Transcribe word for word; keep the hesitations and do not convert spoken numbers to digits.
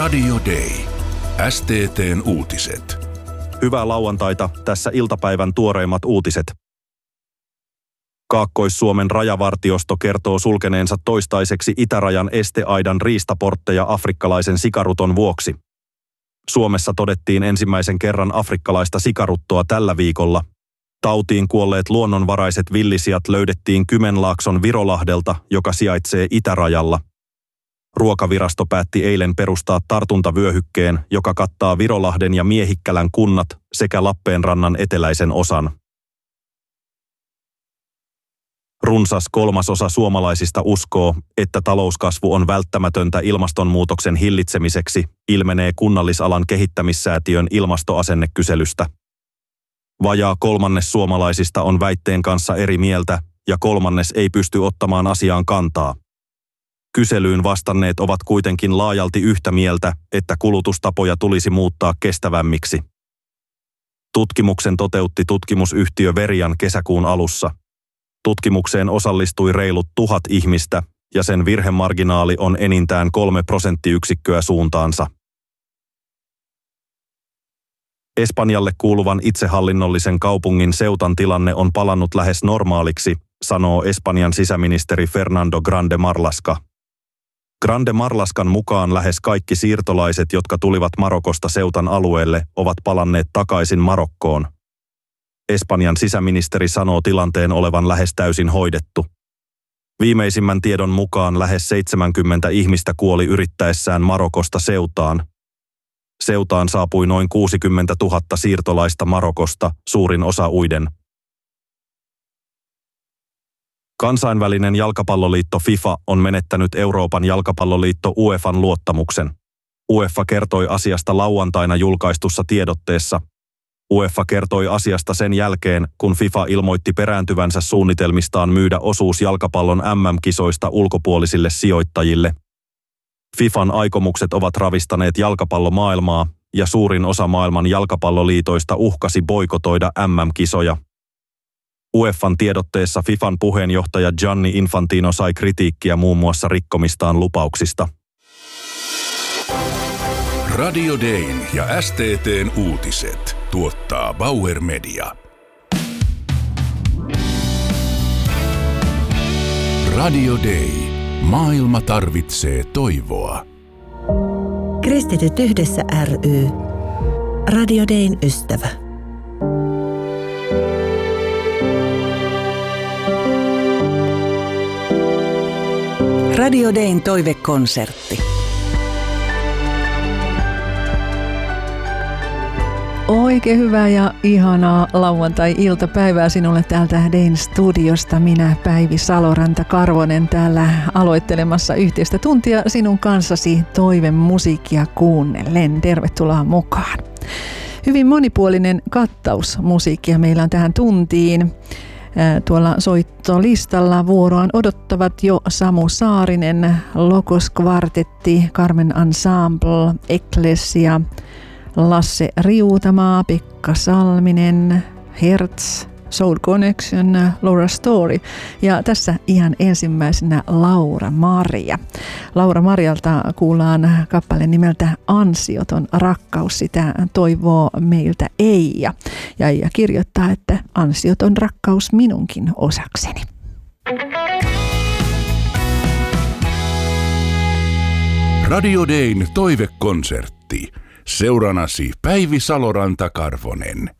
Radio Day. S T T:n uutiset. Hyvää lauantaita, tässä iltapäivän tuoreimmat uutiset. Kaakkois-Suomen rajavartiosto kertoo sulkeneensa toistaiseksi itärajan esteaidan riistaportteja afrikkalaisen sikaruton vuoksi. Suomessa todettiin ensimmäisen kerran afrikkalaista sikaruttoa tällä viikolla. Tautiin kuolleet luonnonvaraiset villisijat löydettiin Kymenlaakson Virolahdelta, joka sijaitsee itärajalla. Ruokavirasto päätti eilen perustaa tartuntavyöhykkeen, joka kattaa Virolahden ja Miehikkälän kunnat sekä Lappeenrannan eteläisen osan. Runsas kolmasosa suomalaisista uskoo, että talouskasvu on välttämätöntä ilmastonmuutoksen hillitsemiseksi, ilmenee Kunnallisalan kehittämissäätiön ilmastoasennekyselystä. Vajaa kolmannes suomalaisista on väitteen kanssa eri mieltä ja kolmannes ei pysty ottamaan asiaan kantaa. Kyselyyn vastanneet ovat kuitenkin laajalti yhtä mieltä, että kulutustapoja tulisi muuttaa kestävämmiksi. Tutkimuksen toteutti tutkimusyhtiö Verian kesäkuun alussa. Tutkimukseen osallistui reilut tuhat ihmistä ja sen virhemarginaali on enintään kolme prosenttiyksikköä suuntaansa. Espanjalle kuuluvan itsehallinnollisen kaupungin Ceutan tilanne on palannut lähes normaaliksi, sanoo Espanjan sisäministeri Fernando Grande Marlaska. Grande Marlaskan mukaan lähes kaikki siirtolaiset, jotka tulivat Marokosta Ceutan alueelle, ovat palanneet takaisin Marokkoon. Espanjan sisäministeri sanoo tilanteen olevan lähes täysin hoidettu. Viimeisimmän tiedon mukaan lähes seitsemänkymmentä ihmistä kuoli yrittäessään Marokosta Ceutaan. Ceutaan saapui noin kuusikymmentätuhatta siirtolaista Marokosta, suurin osa uiden. Kansainvälinen jalkapalloliitto FIFA on menettänyt Euroopan jalkapalloliitto UEFAn luottamuksen. UEFA kertoi asiasta lauantaina julkaistussa tiedotteessa. UEFA kertoi asiasta sen jälkeen, kun FIFA ilmoitti perääntyvänsä suunnitelmistaan myydä osuus jalkapallon M M-kisoista ulkopuolisille sijoittajille. FIFAn aikomukset ovat ravistaneet jalkapallomaailmaa ja suurin osa maailman jalkapalloliitoista uhkasi boikotoida M M-kisoja. UEFAn tiedotteessa FIFAn puheenjohtaja Gianni Infantino sai kritiikkiä muun muassa rikkomistaan lupauksista. Radio Dayn ja S T T:n uutiset tuottaa Bauer Media. Radio Day. Maailma tarvitsee toivoa. Kristityt yhdessä ry. Radio Dayn ystävä. Radio Dayn toivekonsertti. Oikein hyvää ja ihanaa lauantai-iltapäivää sinulle täältä Dayn studiosta. Minä Päivi Saloranta-Karvonen täällä aloittelemassa yhteistä tuntia sinun kanssasi toivemusiikkia kuunnellen. Tervetuloa mukaan. Hyvin monipuolinen kattaus musiikkia meillä on tähän tuntiin. Tuolla soittolistalla vuoroaan odottavat jo Samu Saarinen, Logos Kvartetti, Carmen Ensemble, Ecclesia, Lasse Riutamaa, Pekka Salminen, Hertz, Soul Connection, Laura Story ja tässä ihan ensimmäisenä Laura Maria. Laura Marialta kuullaan kappale nimeltä Ansioton rakkaus, sitä toivoo meiltä Eija. Ja Eija kirjoittaa, että ansioton rakkaus minunkin osakseni. Radio Dayn toivekonsertti. Seuranasi Päivi Saloranta-Karvonen.